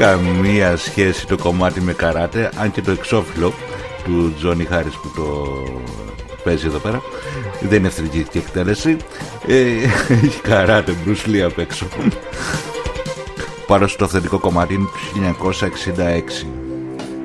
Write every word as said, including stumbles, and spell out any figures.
καμία σχέση το κομμάτι με καράτε, αν και το εξώφυλλο του Τζόνι Χάρις που το παίζει εδώ πέρα δεν είναι ευθυντική εκτέλεση, ε, έχει καράτε Bruce Lee απ' έξω. Παρότι το αυθεντικό κομμάτι είναι του χίλια εννιακόσια εξήντα έξι.